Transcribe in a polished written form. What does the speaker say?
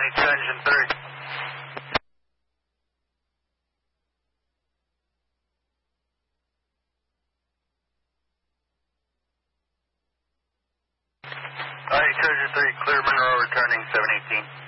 782 engine 3. Engine 3, clear Monroe returning 718.